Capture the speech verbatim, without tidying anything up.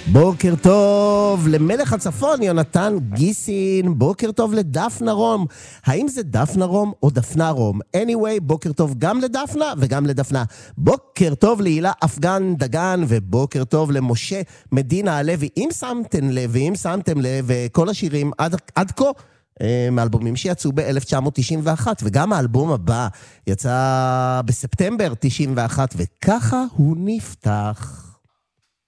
בוקר טוב למלך הצפון יונתן גיסין, בוקר טוב לדפנה רום. האם זה דפנה רום או דפנה רום? anyway, בוקר טוב גם לדפנה וגם לדפנה. בוקר טוב להילה אפגן דגן, ובוקר טוב למשה מדינה הלוי. אם שמתם לב, אם שמתם לב, כל השירים עד, עד כה מאלבומים שיצאו ב-אלף תשע מאות תשעים ואחת, וגם האלבום הבא יצא בספטמבר תשעים ואחת, וככה הוא נפתח.